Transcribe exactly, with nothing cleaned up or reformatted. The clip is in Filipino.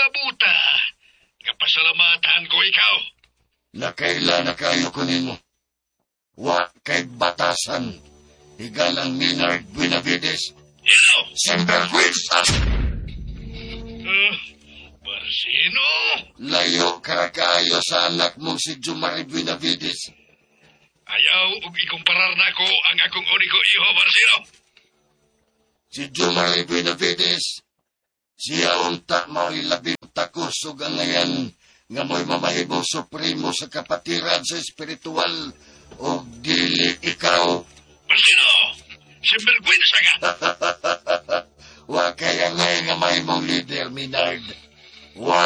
buta. Nga pasalamatan ko ikaw. Nakaila na kayo ko nimo. Wa kay batasan. Higalang Minard Benavides. Yaw! Sinvergüenza! Uh, Barsino? Layo ka kayo sa anak mong si Jumari Benavides. Ayaw ug ikumparar na ko ang akong unico iho, Barsino. Si Jumari Benavides, siya unta mo'y labing takos ug ang ngayon nga mo'y mamahimong supremo sa kapatiran sa espiritual o dili ikaw. Barsino! Sinvergüenza ka! Wa kaya ngay nga mahimong leader, Minard. Wa